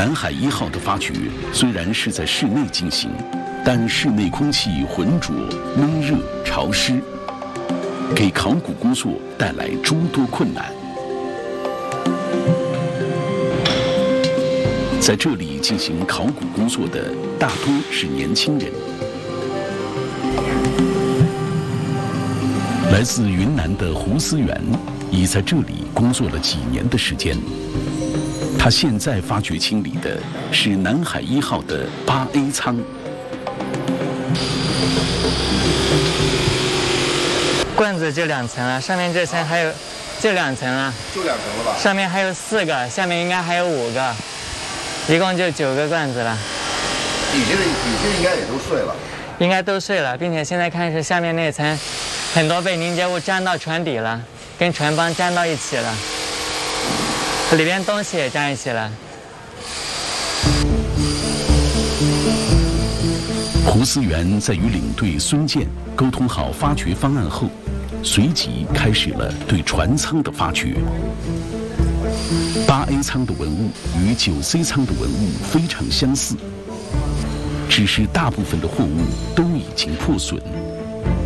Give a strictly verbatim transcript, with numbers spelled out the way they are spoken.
南海一号的发掘虽然是在室内进行，但室内空气浑浊、闷热、潮湿，给考古工作带来诸多困难。在这里进行考古工作的大多是年轻人。来自云南的胡思源已在这里工作了几年的时间。他现在发掘清理的是南海一号的八 A 舱。 罐子就两层了，上面这层还有，就两层了。 就两层了吧？ 上面还有四个，下面应该还有五个，一共就九个罐子了。 底下的底下应该也都碎了。 应该都碎了，并且现在看是下面那层很多被凝结物粘到船底了，跟船帮粘到一起了，里边东西也粘一起了。 胡思源在与领队孙健沟通好发掘方案后，随即开始了对船舱的发掘。八 A 舱的文物与九 C 舱的文物非常相似，只是大部分的货物都已经破损。